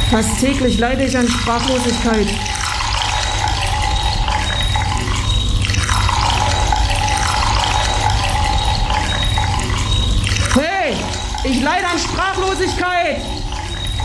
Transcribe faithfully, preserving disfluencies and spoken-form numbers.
Fast täglich leide ich an Sprachlosigkeit. Hey, ich leide an Sprachlosigkeit!